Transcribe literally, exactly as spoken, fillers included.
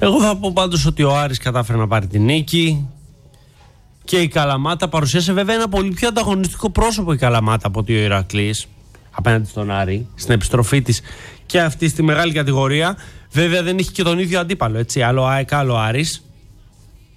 Εγώ θα πω πάντως ότι ο Άρης κατάφερε να πάρει την νίκη και η Καλαμάτα παρουσίασε βέβαια ένα πολύ πιο ανταγωνιστικό πρόσωπο η Καλαμάτα από ότι ο Ηρακλής απέναντι στον Άρη στην επιστροφή της και αυτή στη μεγάλη κατηγορία. Βέβαια δεν είχε και τον ίδιο αντίπαλο, έτσι, άλλο ΑΕΚ, άλλο Άρης.